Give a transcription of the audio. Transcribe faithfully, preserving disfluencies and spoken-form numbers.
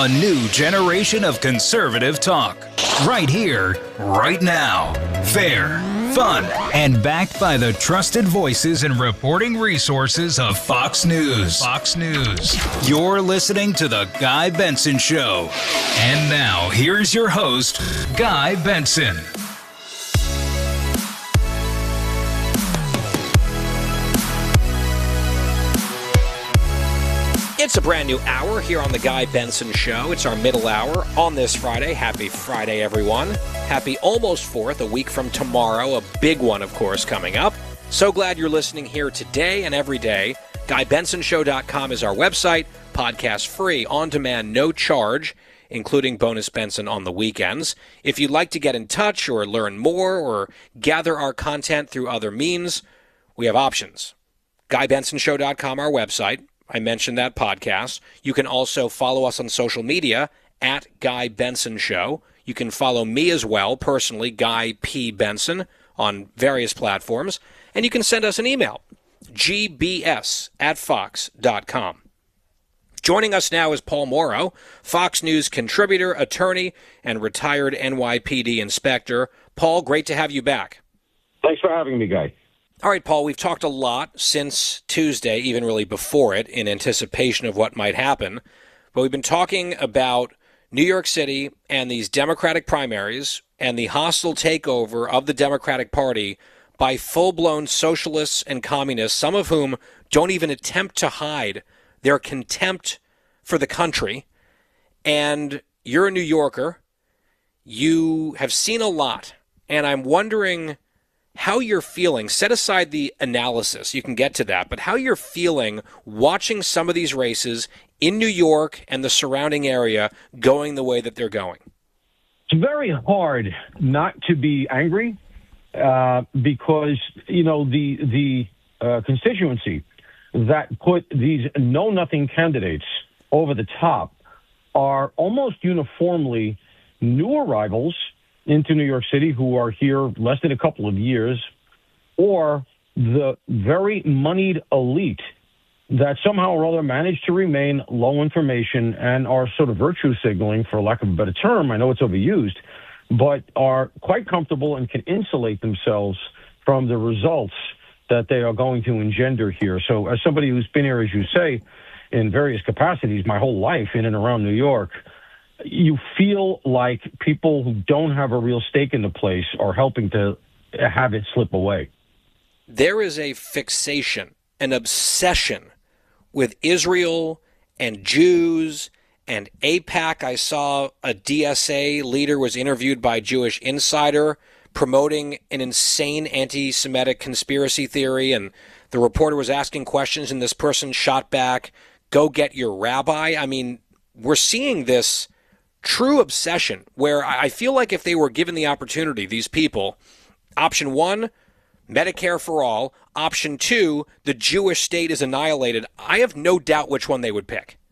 A new generation of conservative talk. Right here, right now. Fair, fun, and backed by the trusted voices and reporting resources of Fox News. Fox News. You're listening to The Guy Benson Show. And now, here's your host, Guy Benson. It's a brand new hour here on The Guy Benson Show. It's our middle hour on this Friday. Happy Friday, everyone. Happy almost fourth, a week from tomorrow. A big one, of course, coming up. So glad you're listening here today and every day. guy benson show dot com is our website. Podcast free, on demand, no charge, including Bonus Benson on the weekends. If you'd like to get in touch or learn more or gather our content through other means, we have options. guy benson show dot com, our website. I mentioned that podcast. You can also follow us on social media at Guy Benson Show. You can follow me as well, personally, Guy P. Benson, on various platforms. And you can send us an email, g b s at fox dot com. Joining us now is Paul Mauro, Fox News contributor, attorney, and retired N Y P D inspector. Paul, great to have you back. Thanks for having me, Guy. All right, Paul, we've talked a lot since Tuesday, even really before it, in anticipation of what might happen. But we've been talking about New York City and these Democratic primaries and the hostile takeover of the Democratic Party by full-blown socialists and communists, some of whom don't even attempt to hide their contempt for the country. And you're a New Yorker. You have seen a lot. And I'm wondering how you're feeling. Set aside the analysis, you can get to that, but how you're feeling watching some of these races in New York and the surrounding area going the way that they're going. It's very hard not to be angry uh, because, you know, the, the uh, constituency that put these know-nothing candidates over the top are almost uniformly new arrivals into New York City who are here less than a couple of years, or the very moneyed elite that somehow or other managed to remain low information and are sort of virtue signaling, for lack of a better term. I know it's overused, but are quite comfortable and can insulate themselves from the results that they are going to engender here. So as somebody who's been here, as you say, in various capacities my whole life in and around New York, you feel like people who don't have a real stake in the place are helping to have it slip away. There is a fixation, an obsession with Israel and Jews and AIPAC. I saw a D S A leader was interviewed by Jewish Insider promoting an insane anti-Semitic conspiracy theory, and the reporter was asking questions, and this person shot back, "Go get your rabbi." I mean, we're seeing this true obsession where I feel like if they were given the opportunity, these people, option one, Medicare for all, option two, the Jewish state is annihilated, I have no doubt which one they would pick.